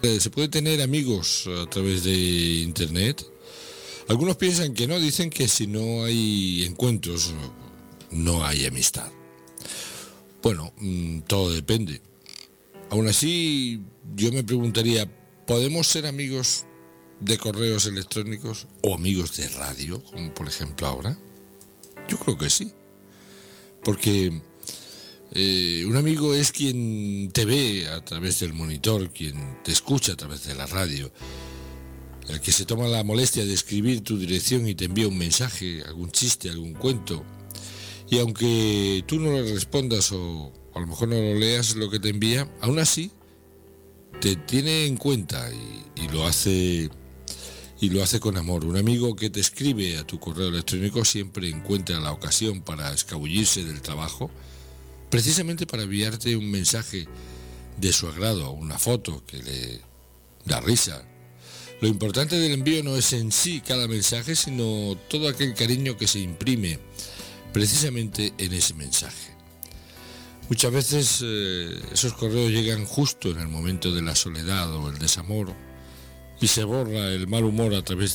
¿Se puede tener amigos a través de internet? Algunos piensan que no, dicen que si no hay encuentros, no hay amistad. Bueno, todo depende. Aún así, yo me preguntaría, ¿podemos ser amigos de correos electrónicos o amigos de radio, como por ejemplo ahora? Yo creo que sí. Porque un amigo es quien te ve a través del monitor, quien te escucha a través de la radio, el que se toma la molestia de escribir tu dirección y te envía un mensaje, algún chiste, algún cuento. Y aunque tú no le respondas o a lo mejor no lo leas lo que te envía, aún así te tiene en cuenta y lo hace con amor. Un amigo que te escribe a tu correo electrónico siempre encuentra la ocasión para escabullirse del trabajo, precisamente para enviarte un mensaje de su agrado, una foto que le da risa. Lo importante del envío no es en sí cada mensaje, sino todo aquel cariño que se imprime precisamente en ese mensaje. Muchas veces esos correos llegan justo en el momento de la soledad o el desamor y se borra el mal humor a través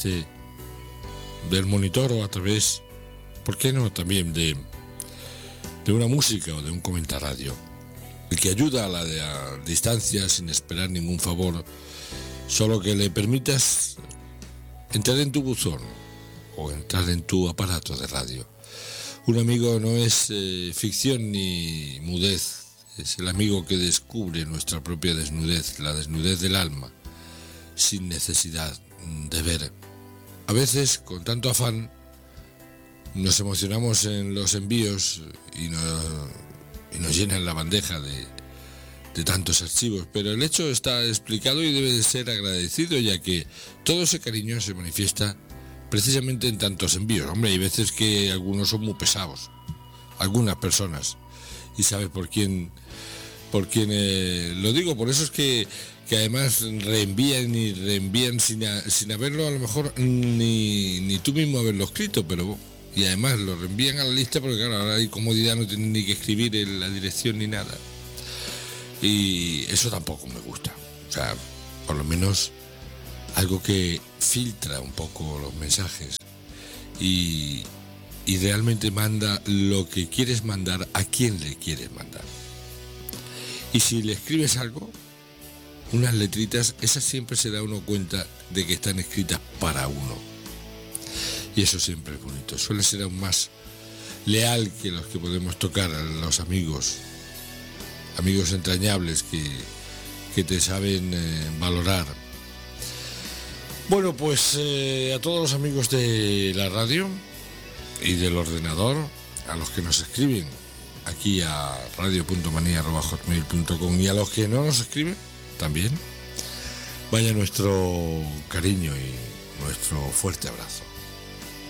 del monitor o a través, ¿por qué no?, también de una música o de un comentarradio, el que ayuda a la distancia sin esperar ningún favor, solo que le permitas entrar en tu buzón o entrar en tu aparato de radio. Un amigo no es ficción ni mudez, es el amigo que descubre nuestra propia desnudez, la desnudez del alma, sin necesidad de ver. A veces, con tanto afán, nos emocionamos en los envíos y nos llenan la bandeja de tantos archivos, pero el hecho está explicado y debe de ser agradecido, ya que todo ese cariño se manifiesta precisamente en tantos envíos. Hombre, hay veces que algunos son muy pesados, algunas personas, y sabes por quién lo digo. Por eso es que además reenvían y reenvían sin haberlo a lo mejor ni tú mismo haberlo escrito, pero y además lo reenvían a la lista porque claro, ahora hay comodidad, no tienen ni que escribir en la dirección ni nada, y eso tampoco me gusta. O sea, por lo menos algo que filtra un poco los mensajes y realmente manda lo que quieres mandar a quien le quieres mandar. Y si le escribes algo, unas letritas, esas siempre se da uno cuenta de que están escritas para uno. Y eso siempre es bonito. Suele ser aún más leal que los que podemos tocar a los amigos entrañables que te saben valorar. Bueno, pues a todos los amigos de la radio y del ordenador, a los que nos escriben aquí a radio.manía@hotmail.com y a los que no nos escriben también, vaya nuestro cariño y nuestro fuerte abrazo.